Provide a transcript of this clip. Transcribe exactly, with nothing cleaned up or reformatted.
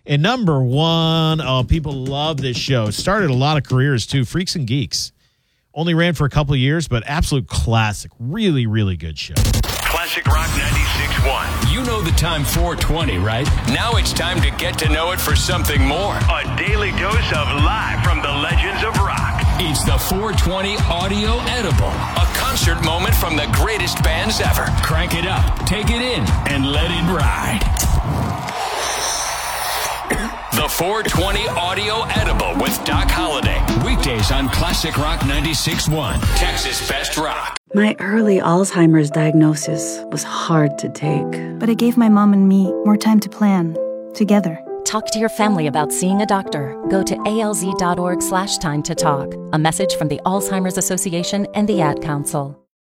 And number one, oh, people love this show. Started a lot of careers, too. Freaks and Geeks. Only ran for a couple of years, but absolute classic. Really, really good show. Classic Rock ninety-six point one. You know the time four twenty, right? Now it's time to get to know it for something more. A daily dose of live from the legends of rock. It's the four twenty Audio Edible, a concert moment from the greatest bands ever. Crank it up, take it in, and let it ride. The four twenty Audio Edible with Doc Holliday. Weekdays on Classic Rock ninety-six point one. Texas Best Rock. My early Alzheimer's diagnosis was hard to take. But it gave my mom and me more time to plan, together. Talk to your family about seeing a doctor. Go to alz.org slash time to talk. A message from the Alzheimer's Association and the Ad Council.